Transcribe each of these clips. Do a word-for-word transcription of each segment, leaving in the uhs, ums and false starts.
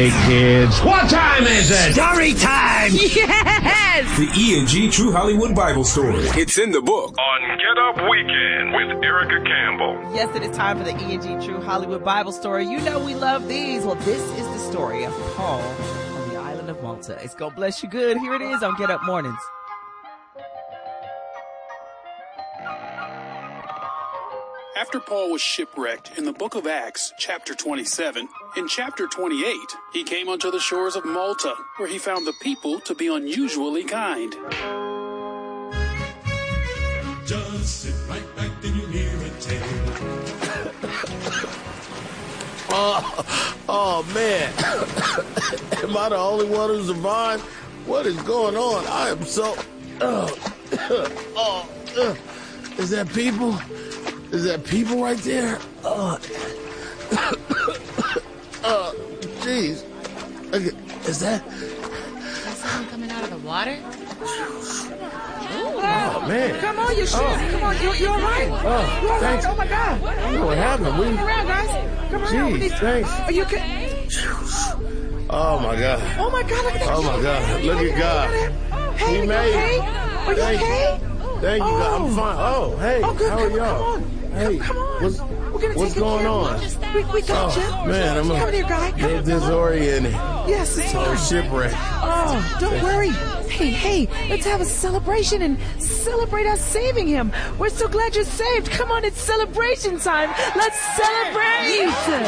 Okay, kids, what time is it? Story time! Yes! The E and G True Hollywood Bible Story. It's in the book. On Get Up Weekend with Erica Campbell. Yes, it is time for the E and G True Hollywood Bible Story. You know we love these. Well, this is the story of Paul on the island of Malta. It's gonna bless you good. Here it is on Get Up Mornings. After Paul was shipwrecked in the book of Acts, chapter twenty-seven, in chapter twenty-eight, he came unto the shores of Malta, where he found the people to be unusually kind. Just sit right back and you'll hear a tale. oh, oh, man. Am I the only one who survived? What is going on? I am so... Uh, oh, uh, is that people? Is that people right there? Oh, uh, jeez. Okay. Is that? Is that someone coming out of the water? Oh, man. Come on, you shoes. Oh. Come on, you, you all right? Oh, you all thanks. right? Oh, my God. I don't know what happened. We... Come around, guys. Come around. Jeez, thanks. Are you okay? Oh, my God. Oh, my God. Look at that. Oh, my God. Look at God. Hey, He are you made okay? it. Are you Thank okay? you. Thank you, God. I'm fine. Oh, hey. Oh, good. How are Come, y'all? come on. Hey, come, come on. what's, We're gonna what's take going care on? of we, we got Oh, you. man, I'm Come a here, guy. Come little disoriented. Yes, it's So fine. shipwrecked. Oh, don't worry. Hey, hey, let's have a celebration and celebrate us saving him. We're so glad you're saved. Come on, it's celebration time. Let's celebrate.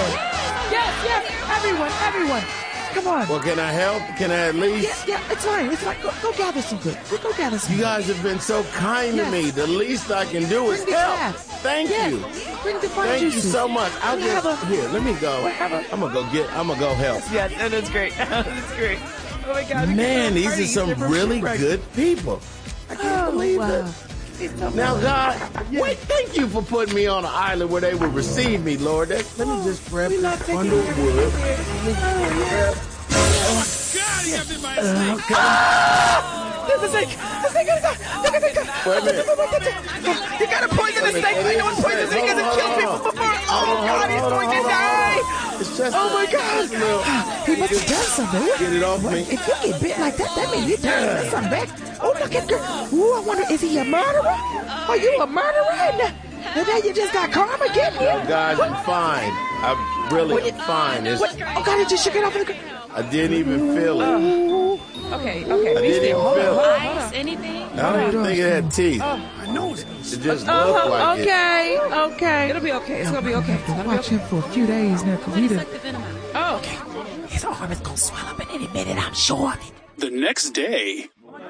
Yes, yes, everyone, everyone. Come on. Well, can I help? Can I at least? Yeah, yeah, it's fine. It's fine. Go, go gather some good. Go gather some. You guys have been so kind Yes. to me. The least I can do is Bring the help. glass. Thank Yes. you. Bring the fun Thank you juices. so much. I'll We just have a- here. Let me go. We have a- I'm gonna go get. I'm gonna go help. Yeah, no, that's great. That's great. Oh my God. Man, these are some really good people. I can't Oh, believe wow. it. Now, God, wait, thank you for putting me on an island where they would receive me, Lord. That, let me just grab We love this taking bundle care of of wood. you. God, he got bit by a snake. There's a snake. The snake is a Look at the Wait a minute. You gotta poison the Wait a snake. minute. I know it's poison snake because it Hold on, kills people hold on. before. Oh Hold on, God, he's hold on, going to hold on, die. hold on. It's just Oh a- my God. just a little- He must have done something. Get it off me. If you get bit like that, that means you done something bad. Oh, look at girl. Ooh, I wonder, is he a murderer? Are you a murderer? And now you just got karma getting you? No, guys, I'm fine. I'm really fine. It's, What? Oh God, he just shook it off. The... I didn't even feel it. Okay, okay. I didn't even feel it. Ice, anything? I don't even think it had teeth. I know it. It just looked like it. Okay, okay. It'll be okay. It's gonna be okay. It's gonna Watch him for a few days now, because he done. Suck the venom out. Oh, okay. His arm is gonna swell up in any minute, I'm sure. The next day,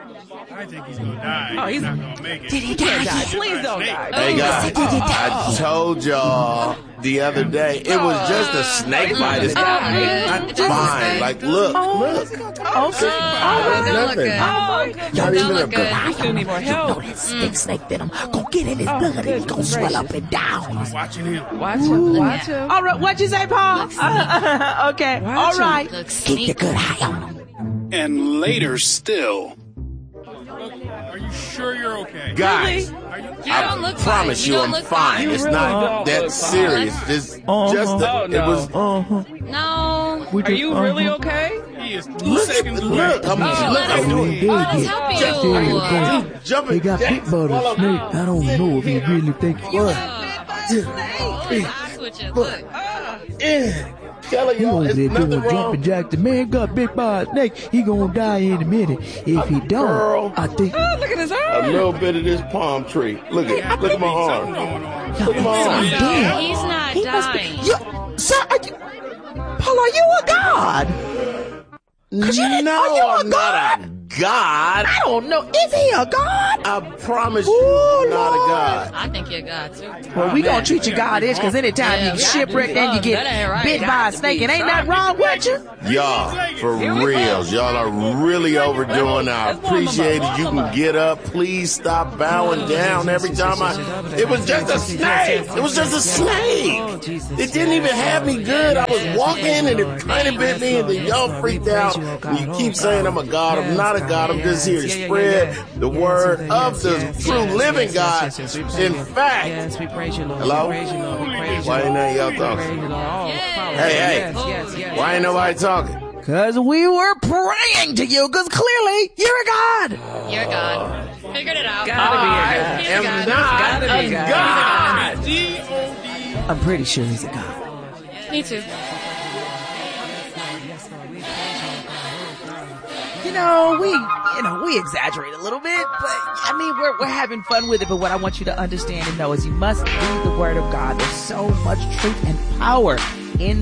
I think he's gonna die. Oh, he's- not gonna make it. Did he die? Please don't die. Hey guys, I told y'all the other day it was just a snake bite. It's I'm fine. Like, look, look. Okay. Oh, don't look Nothing. good. Oh, Not Don't even a look good. He's gonna need more help. That snake, snake venom. Gonna get in his Oh, blood and he goodness gonna swell up gracious. and down. Watching him. Watch him. Watch him. All right. What'd you say, Paul? okay. All right. Looks Keep your sneaky. good eye on him. and later still. Are you sure you're okay? Guys, Are you? You don't look promise fine. you, You don't I'm look fine. fine. It's You not really don't that look fine. serious. Just, Uh-huh. just the, Oh, it no. was. Uh-huh. No. We Are just- you uh-huh. really okay? He is two Look at seconds away. look. I'm, Oh, look, let I'm us- doing. He Oh, did let's get help just you. there, okay. He's jumping. He got Jack, bit by the swallow. snake. I don't know if he really think it was. Eyes with you. Look. Yeah. Telling He y'all, over it's there nothing doing wrong. jumping jack. The man got bit by a snake. He gonna die in a minute. If he don't, Girl. I think. Oh, look at his A arm. little bit of this palm tree. Look at, look at my arm. Look at my arm. Damn. He's not He must be- dying. You, sir, are you, Paul, are you a god? No, didn't- are you a I'm not a god. I don't know. Is he a god? I promise you, Ooh, I'm not a Lord. god. I think you're God, too. Well, we gonna treat you God-ish, because anytime Yeah, you shipwrecked and you that get ain't right. bit by a Got to snake, be. and ain't nothing wrong with you. Y'all, for Here we go. real, y'all are really overdoing it. I Let's warm 'em up, appreciate it. warm You 'em can up. get up. Please stop bowing down every time I. It was just a snake. It was just a snake. It didn't even have me good. I was walking and it kind of bit me, and then y'all freaked out. And you keep saying I'm a god. I'm not a god. I'm just here to spread the word of the true living God. In fact, Yes, we praise you, Lord. Hello? We praise you, Lord. We praise you. Why ain't none of y'all We talking? praise you, Lord. Oh, Yeah. power. Hey, hey. Yes, yes, yes. Why ain't nobody talking? Cause we were praying to you, cause clearly you're a god. You're a god. Figured it out. Gotta be a god. He's a am god. not Gotta be a God. god. D O D. I'm pretty sure he's a god. Me too. You know, we, you know, we exaggerate a little bit, but I mean, we're, we're having fun with it. But what I want you to understand and know is you must read the word of God. There's so much truth and power in